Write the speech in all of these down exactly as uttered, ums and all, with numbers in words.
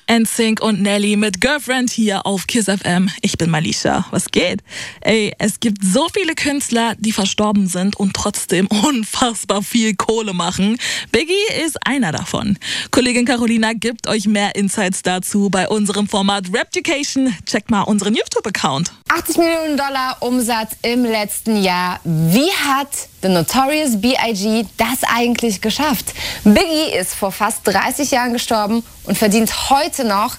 N Sync und Nelly mit Girlfriend hier auf Kiss F M. Ich bin Malisha. Was geht? Ey, es gibt so viele Künstler, die verstorben sind und trotzdem unfassbar viel Kohle machen. Biggie ist einer davon. Kollegin Carolina gibt euch mehr Insights dazu bei unserem Format Reputation. Checkt mal unseren YouTube-Account. achtzig Millionen Dollar Umsatz im letzten Jahr. Wie hat The Notorious B I G das eigentlich geschafft? Biggie ist vor fast dreißig Jahren gestorben und verdient heute noch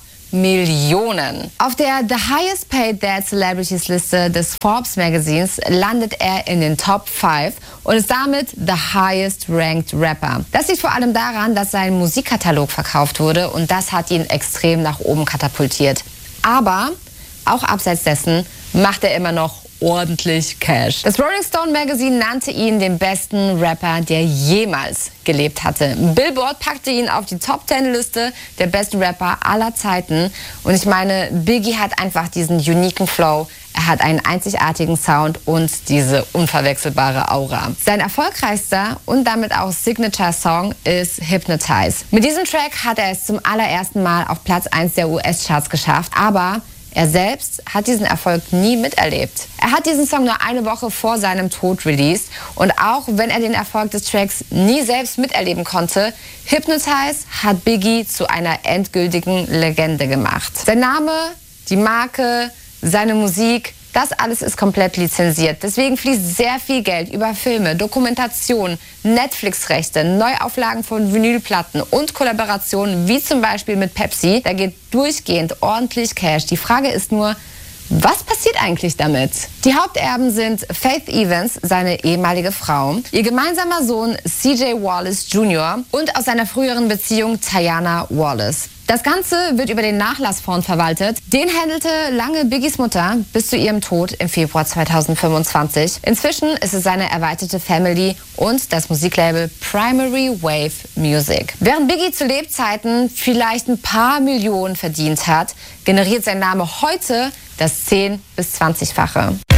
Millionen. Auf der The Highest Paid Dead Celebrities Liste des Forbes Magazins landet er in den Top fünf und ist damit the highest ranked Rapper. Das liegt vor allem daran, dass sein Musikkatalog verkauft wurde und das hat ihn extrem nach oben katapultiert. Aber auch abseits dessen macht er immer noch ordentlich Cash. Das Rolling Stone Magazine nannte ihn den besten Rapper, der jemals gelebt hatte. Billboard packte ihn auf die Top zehn Liste der besten Rapper aller Zeiten. Und ich meine, Biggie hat einfach diesen uniken Flow. Er hat einen einzigartigen Sound und diese unverwechselbare Aura. Sein erfolgreichster und damit auch Signature-Song ist Hypnotize. Mit diesem Track hat er es zum allerersten Mal auf Platz eins der U S-Charts geschafft, aber er selbst hat diesen Erfolg nie miterlebt. Er hat diesen Song nur eine Woche vor seinem Tod released und auch wenn er den Erfolg des Tracks nie selbst miterleben konnte, Hypnotize hat Biggie zu einer endgültigen Legende gemacht. Sein Name, die Marke, seine Musik, das alles ist komplett lizenziert. Deswegen fließt sehr viel Geld über Filme, Dokumentation, Netflix-Rechte, Neuauflagen von Vinylplatten und Kollaborationen wie zum Beispiel mit Pepsi. Da geht durchgehend ordentlich Cash. Die Frage ist nur, was passiert eigentlich damit? Die Haupterben sind Faith Evans, seine ehemalige Frau, ihr gemeinsamer Sohn C J Wallace Junior und aus seiner früheren Beziehung Tiana Wallace. Das Ganze wird über den Nachlassfonds verwaltet. Den handelte lange Biggies Mutter bis zu ihrem Tod im Februar zweitausendfünfundzwanzig. Inzwischen ist es seine erweiterte Family und das Musiklabel Primary Wave Music. Während Biggie zu Lebzeiten vielleicht ein paar Millionen verdient hat, generiert sein Name heute das zehn- bis zwanzigfache.